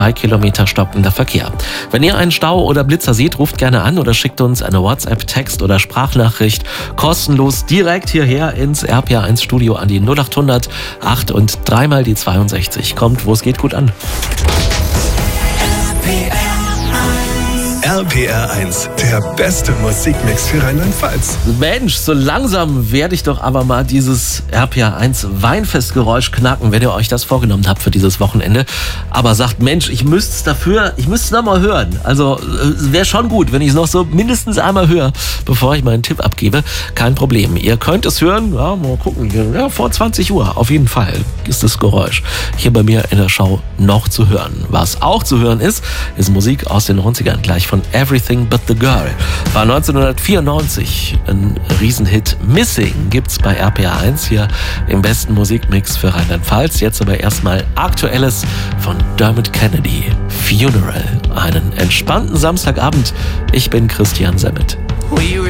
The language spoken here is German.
2 Kilometer stockender Verkehr. Wenn ihr einen Stau oder Blitzer seht, ruft gerne an oder schickt uns eine WhatsApp, Text oder Sprachnachricht kostenlos direkt hierher ins RPR1 Studio an die 0800 8 und 3 mal die 62. Kommt, wo es geht, gut an. RPR1, der beste Musikmix für Rheinland-Pfalz. Mensch, so langsam werde ich doch aber mal dieses RPR1 Weinfestgeräusch knacken, wenn ihr euch das vorgenommen habt für dieses Wochenende. Aber sagt, Mensch, ich müsste es noch mal hören. Also wäre schon gut, wenn ich es noch so mindestens einmal höre, bevor ich meinen Tipp abgebe. Kein Problem. Ihr könnt es hören, ja, mal gucken, ja, vor 20 Uhr auf jeden Fall ist das Geräusch hier bei mir in der Show noch zu hören. Was auch zu hören ist Musik aus den 90ern, gleich von Everything But The Girl. War 1994 ein Riesenhit. Missing gibt's bei RPR1 hier im besten Musikmix für Rheinland-Pfalz. Jetzt aber erstmal Aktuelles von Dermot Kennedy. Funeral. Einen entspannten Samstagabend. Ich bin Christian Semmit. We were